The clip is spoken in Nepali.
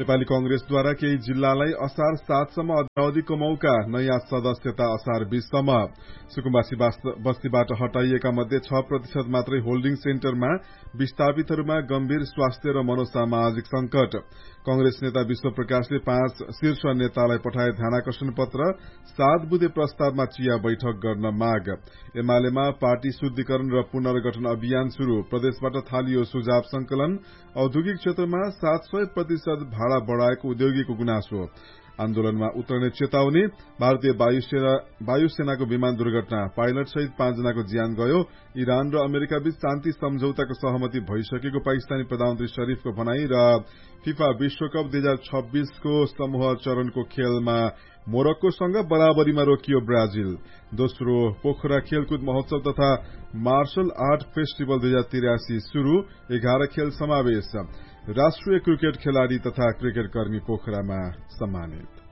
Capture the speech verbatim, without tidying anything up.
नेपाली कंग्रेसद्वारा केही जिल्लालाई असार सातसम्म अवधिको मौका, नयाँ सदस्यता असार बीससम्म। सुकुम्बासी बस्तीबाट हटाइएका मध्ये छ प्रतिशत मात्रै होल्डिङ सेन्टरमा विस्थापितहरूमा गम्भीर स्वास्थ्य र मनोसामाजिक संकट। कंग्रेस नेता विश्व प्रकाशले पाँच शीर्ष नेतालाई पठाए ध्यानाकर्षण पत्र, सात बुधे प्रस्तावमा चिया बैठक गर्न माग। एमालेमा पार्टी शुद्धिकरण र पुनर्गठन अभियान शुरू, प्रदेशबाट थालियो सुझाव संकलन। औद्योगिक क्षेत्रमा सात सय प्रतिशत भाड़ा बढ़ाएको उद्योगीको गुनासो। आन्दोलनमा उत्रने चेतावनी। भारतीय वायुसेनाको विमान दुर्घटना, पाइलट सहित पाँचजनाको ज्यान गयो। इरान र अमेरिका बीच शान्ति सम्झौताको सहमति भइसकेको पाकिस्तानी प्रधानमन्त्री शरीफको भनाई। र फिफा विश्वकप दुई हजार छब्बीसको समूह चरणको खेलमा मोरक्कोसँग बराबरीमा रोकियो ब्राजिल। दोस्रो पोखरा खेलकुद महोत्सव तथा मार्शल आर्ट फेस्टिभल दुई हजार तिरासी शुरू, एघार खेल समावेश। राष्ट्रिय क्रिकेट खेलाड़ी तथा क्रिकेट कर्मी पोखरामा सम्मानित।